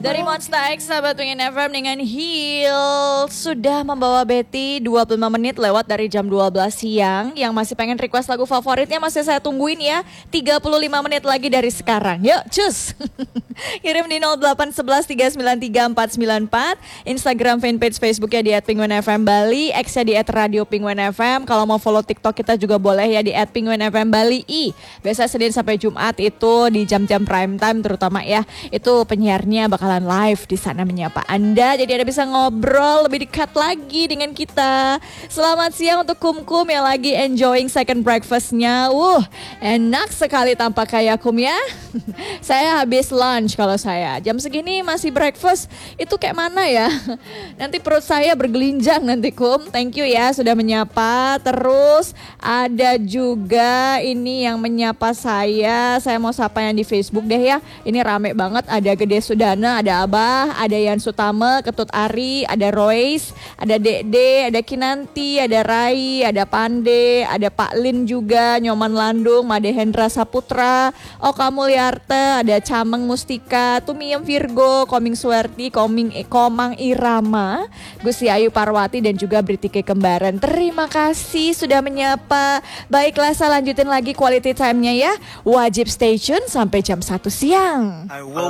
Dari Monster X, sahabat Pengen FM dengan Heal sudah membawa Betty 25 menit lewat dari jam 12 siang. Yang masih pengen request lagu favoritnya masih saya tungguin ya. 35 menit lagi dari sekarang. Yuk, cus. Kirim di 0811393494. Instagram fanpage Facebooknya di @penguinfm Bali, X-nya di @radio_penguin_fm. Kalau mau follow TikTok kita juga boleh ya di @penguinfm Bali I. Biasa Senin sampai Jumat itu di jam-jam prime time terutama ya. Itu penyiarnya bakalan live di sana menyapa Anda, jadi Anda bisa ngobrol lebih dekat lagi dengan kita. Selamat siang untuk Kum yang lagi enjoying second breakfastnya. Enak sekali tampak kayak Kum ya. Saya habis lunch kalau saya. Jam segini masih breakfast, itu kayak mana ya? Nanti perut saya bergelinjang nanti Kum. Thank you ya sudah menyapa. Terus ada juga ini yang menyapa saya. Saya mau sapa yang di Facebook deh ya. Ini rame banget, ada Gede Sudana, ada Abah, ada Yan Sutama, Ketut Ari, ada Royce, ada Dede, ada Kinanti, ada Rai, ada Pande, ada Pak Lin juga, Nyoman Landung, Made Hendra Saputra, Oka Mulyarte, ada Cameng Mustika, Tumiem Virgo, Koming Suwerti, Komang Irama, Gusti Ayu Parwati dan juga Britike Kembaran. Terima kasih sudah menyapa. Baiklah, saya lanjutin lagi quality time-nya ya. Wajib stay tune sampai jam 1 siang.